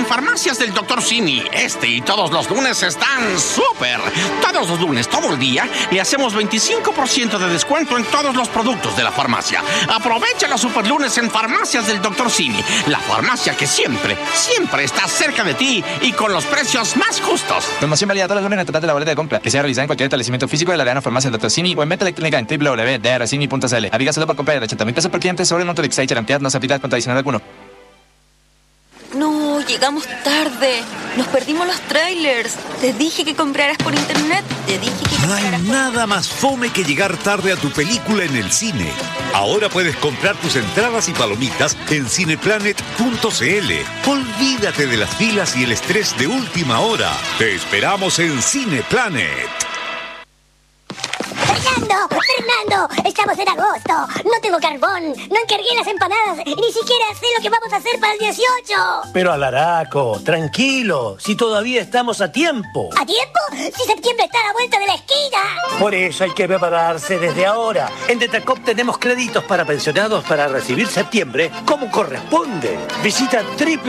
En Farmacias del Dr. Simi, este y todos los lunes están súper. Todos los lunes, todo el día, le hacemos 25% de descuento en todos los productos de la farmacia. Aprovecha los super lunes en Farmacias del Dr. Simi, la farmacia que siempre está cerca de ti y con los precios más justos. Promoción válida todos los lunes en el total de la boleta de compra, que sea realizada en cualquier establecimiento físico de la Arena Farmacia del Dr. Simi o en venta electrónica en www.drcimi.cl. Aplica solo por compra de 80.000 pesos por cliente sobre el monto de Excite. La cantidad no se aplica con adicional alguno. No, llegamos tarde. Nos perdimos los trailers. Te dije que compraras por internet. No hay nada más fome que llegar tarde a tu película en el cine. Ahora puedes comprar tus entradas y palomitas en cineplanet.cl. Olvídate de las filas y el estrés de última hora. Te esperamos en Cineplanet. ¡Fernando! ¡Estamos en agosto! ¡No tengo carbón! ¡No encargué las empanadas! ¡Y ni siquiera sé lo que vamos a hacer para el 18! Pero Alaraco, tranquilo, si todavía estamos a tiempo. ¿A tiempo? ¡Si septiembre está a la vuelta de la esquina! Por eso hay que prepararse desde ahora. En Detacop tenemos créditos para pensionados para recibir septiembre como corresponde. Visita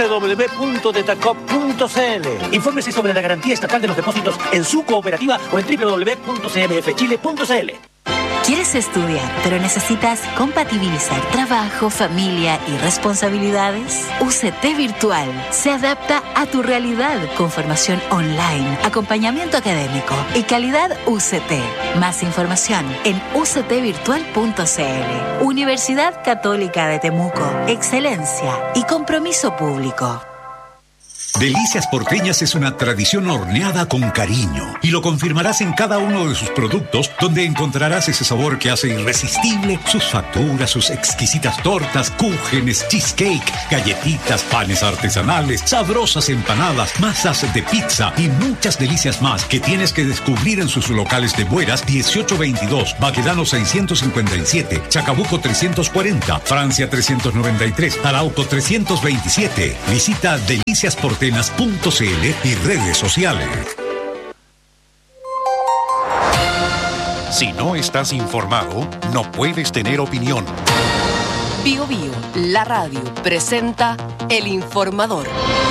www.detacop.cl. Infórmese sobre la garantía estatal de los depósitos en su cooperativa o en www.cmfchile.cl. ¿Quieres estudiar, pero necesitas compatibilizar trabajo, familia y responsabilidades? UCT Virtual se adapta a tu realidad con formación online, acompañamiento académico y calidad UCT. Más información en uctvirtual.cl. Universidad Católica de Temuco. Excelencia y compromiso público. Delicias Porteñas es una tradición horneada con cariño y lo confirmarás en cada uno de sus productos, donde encontrarás ese sabor que hace irresistible sus facturas, sus exquisitas tortas, cúgenes, cheesecake, galletitas, panes artesanales, sabrosas empanadas, masas de pizza y muchas delicias más que tienes que descubrir en sus locales de Bueras 1822, Baquedano 657, Chacabuco 340, Francia 393, Arauco 327. Visita deliciasporteñas.cl y redes sociales. Si no estás informado, no puedes tener opinión. Bio Bio, la radio, presenta El Informador.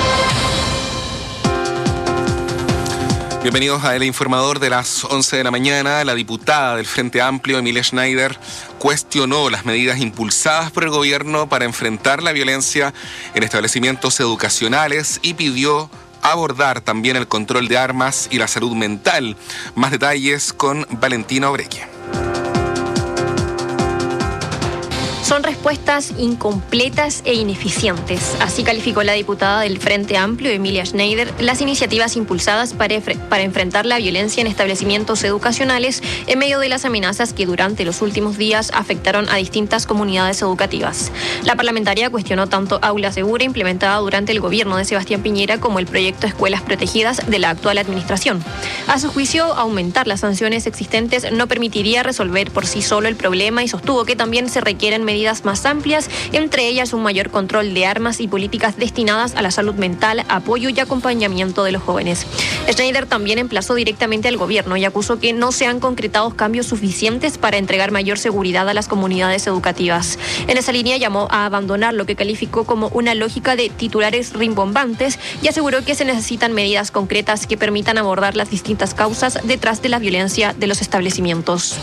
Bienvenidos a El Informador de las 11 de la mañana. La diputada del Frente Amplio, Emilia Schneider, cuestionó las medidas impulsadas por el gobierno para enfrentar la violencia en establecimientos educacionales y pidió abordar también el control de armas y la salud mental. Más detalles con Valentina Obreque. Son respuestas incompletas e ineficientes. Así calificó la diputada del Frente Amplio, Emilia Schneider, las iniciativas impulsadas para enfrentar la violencia en establecimientos educacionales en medio de las amenazas que durante los últimos días afectaron a distintas comunidades educativas. La parlamentaria cuestionó tanto Aula Segura implementada durante el gobierno de Sebastián Piñera como el proyecto Escuelas Protegidas de la actual administración. A su juicio, aumentar las sanciones existentes no permitiría resolver por sí solo el problema y sostuvo que también se requieren medidas más amplias, entre ellas un mayor control de armas y políticas destinadas a la salud mental, apoyo y acompañamiento de los jóvenes. Schneider también emplazó directamente al gobierno y acusó que no se han concretado cambios suficientes para entregar mayor seguridad a las comunidades educativas. En esa línea llamó a abandonar lo que calificó como una lógica de titulares rimbombantes y aseguró que se necesitan medidas concretas que permitan abordar las distintas causas detrás de la violencia de los establecimientos.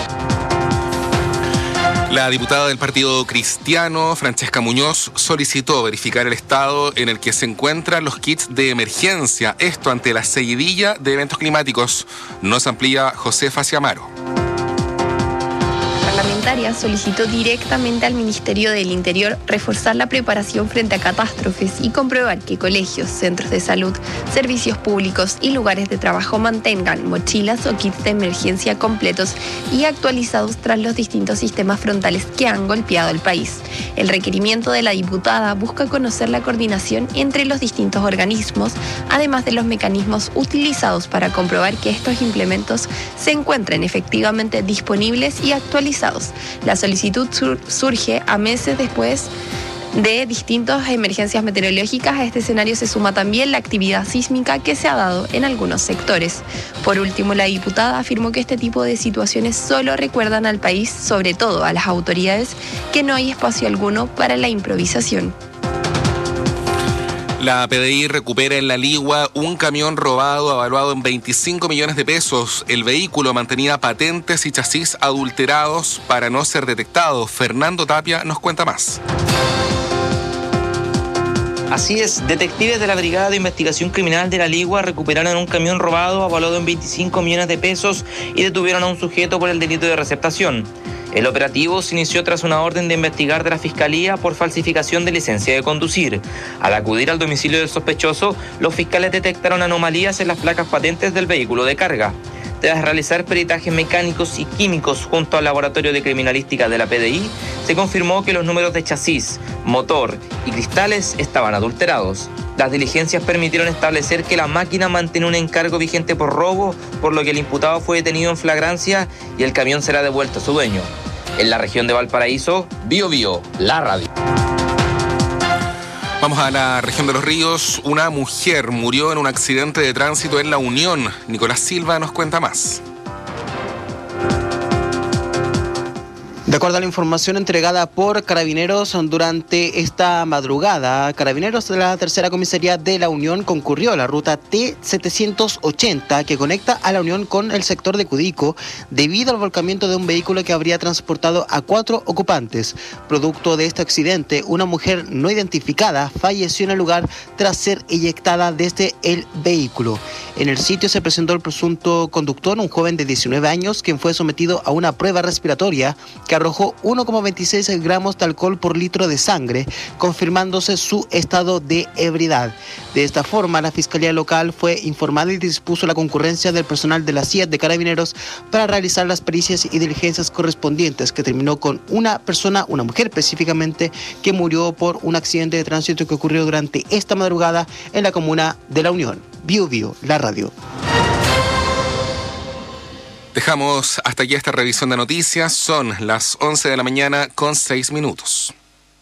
La diputada del Partido Cristiano, Francesca Muñoz, solicitó verificar el estado en el que se encuentran los kits de emergencia, esto ante la seguidilla de eventos climáticos. Nos amplía Josefa Ciamaro. La parlamentaria solicitó directamente al Ministerio del Interior reforzar la preparación frente a catástrofes y comprobar que colegios, centros de salud, servicios públicos y lugares de trabajo mantengan mochilas o kits de emergencia completos y actualizados tras los distintos sistemas frontales que han golpeado el país. El requerimiento de la diputada busca conocer la coordinación entre los distintos organismos, además de los mecanismos utilizados para comprobar que estos implementos se encuentren efectivamente disponibles y actualizados. La solicitud surge a meses después de distintas emergencias meteorológicas. A este escenario se suma también la actividad sísmica que se ha dado en algunos sectores. Por último, la diputada afirmó que este tipo de situaciones solo recuerdan al país, sobre todo a las autoridades, que no hay espacio alguno para la improvisación. La PDI recupera en La Ligua un camión robado evaluado en 25 millones de pesos. El vehículo mantenía patentes y chasis adulterados para no ser detectado. Fernando Tapia nos cuenta más. Así es, detectives de la Brigada de Investigación Criminal de La Ligua recuperaron un camión robado evaluado en 25 millones de pesos y detuvieron a un sujeto por el delito de receptación. El operativo se inició tras una orden de investigar de la Fiscalía por falsificación de licencia de conducir. Al acudir al domicilio del sospechoso, los fiscales detectaron anomalías en las placas patentes del vehículo de carga. Tras realizar peritajes mecánicos y químicos junto al Laboratorio de Criminalística de la PDI, se confirmó que los números de chasis, motor y cristales estaban adulterados. Las diligencias permitieron establecer que la máquina mantiene un encargo vigente por robo, por lo que el imputado fue detenido en flagrancia y el camión será devuelto a su dueño. En la región de Valparaíso, Bío Bío, la radio. Vamos a la región de Los Ríos. Una mujer murió en un accidente de tránsito en La Unión. Nicolás Silva nos cuenta más. De acuerdo a la información entregada por Carabineros durante esta madrugada, Carabineros de la Tercera Comisaría de La Unión concurrió a la ruta T-780 que conecta a La Unión con el sector de Cudico debido al volcamiento de un vehículo que habría transportado a 4 ocupantes. Producto de este accidente, una mujer no identificada falleció en el lugar tras ser eyectada desde el vehículo. En el sitio se presentó el presunto conductor, un joven de 19 años, quien fue sometido a una prueba respiratoria que arrojó 1,26 gramos de alcohol por litro de sangre, confirmándose su estado de ebriedad. De esta forma, la Fiscalía Local fue informada y dispuso la concurrencia del personal de la CIAT de Carabineros para realizar las pericias y diligencias correspondientes, que terminó con una persona, una mujer específicamente, que murió por un accidente de tránsito que ocurrió durante esta madrugada en la comuna de La Unión. Bío Bío, la radio. Dejamos hasta aquí esta revisión de noticias. Son las 11 de la mañana con 6 minutos.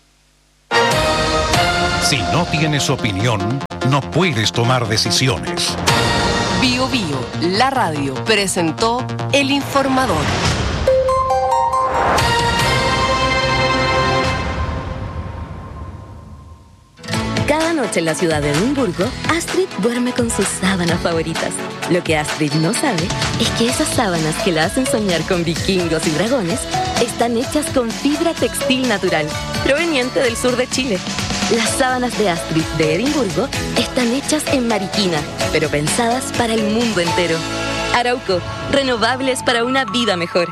Si no tienes opinión, no puedes tomar decisiones. Bío Bío, la radio, presentó El Informador. Cada noche en la ciudad de Edimburgo, Astrid duerme con sus sábanas favoritas. Lo que Astrid no sabe es que esas sábanas que la hacen soñar con vikingos y dragones están hechas con fibra textil natural, proveniente del sur de Chile. Las sábanas de Astrid de Edimburgo están hechas en Mariquina, pero pensadas para el mundo entero. Arauco, renovables para una vida mejor.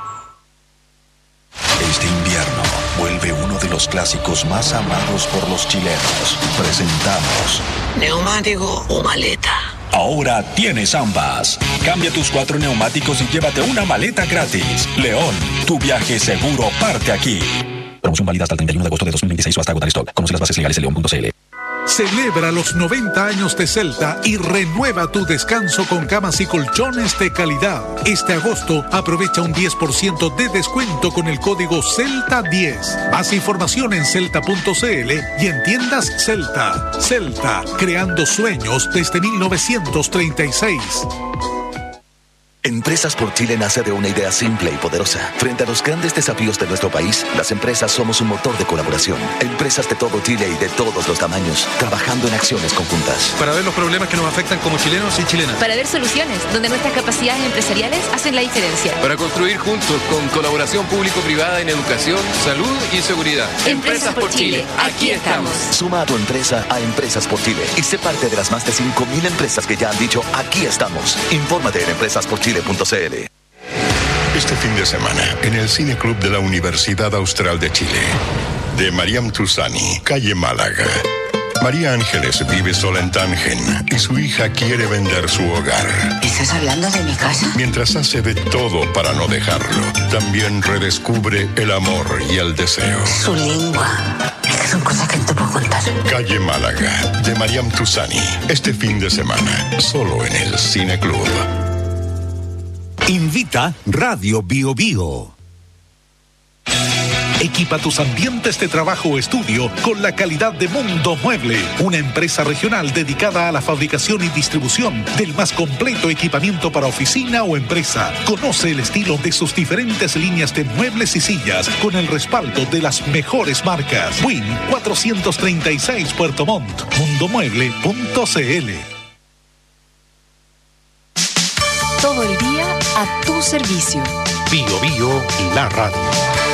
Este invierno vuelve uno de los clásicos más amados por los chilenos. Presentamos ¿neumático o maleta? Ahora tienes ambas. Cambia tus 4 neumáticos y llévate una maleta gratis. León, tu viaje seguro parte aquí. Promoción válida hasta el 31 de agosto de 2026 o hasta agotar stock. Conoce las bases legales en león.cl. Celebra los 90 años de Celta y renueva tu descanso con camas y colchones de calidad. Este agosto aprovecha un 10% de descuento con el código CELTA10. Más información en celta.cl y en tiendas Celta. Celta, creando sueños desde 1936. Empresas por Chile nace de una idea simple y poderosa. Frente a los grandes desafíos de nuestro país, las empresas somos un motor de colaboración. Empresas de todo Chile y de todos los tamaños, trabajando en acciones conjuntas. Para ver los problemas que nos afectan como chilenos y chilenas. Para ver soluciones donde nuestras capacidades empresariales hacen la diferencia. Para construir juntos con colaboración público-privada en educación, salud y seguridad. Empresas por Chile, aquí estamos. Suma a tu empresa a Empresas por Chile y sé parte de las más de 5.000 empresas que ya han dicho aquí estamos. Infórmate en empresasporchile.cl. Este fin de semana, en el Cine Club de la Universidad Austral de Chile, de Mariam Tuzani, calle Málaga. María Ángeles vive sola en Tánger y su hija quiere vender su hogar. ¿Estás hablando de mi casa? Mientras hace de todo para no dejarlo, también redescubre el amor y el deseo. Su lengua. Es que son cosas que no te puedo contar. Calle Málaga, de Mariam Tuzani, este fin de semana, solo en el Cine Club. Invita Radio Bío Bío. Equipa tus ambientes de trabajo o estudio con la calidad de Mundo Mueble, una empresa regional dedicada a la fabricación y distribución del más completo equipamiento para oficina o empresa. Conoce el estilo de sus diferentes líneas de muebles y sillas con el respaldo de las mejores marcas. Win 436 Puerto Montt. Mundomueble.cl. Todo el día a tu servicio. Bio Bio, la radio.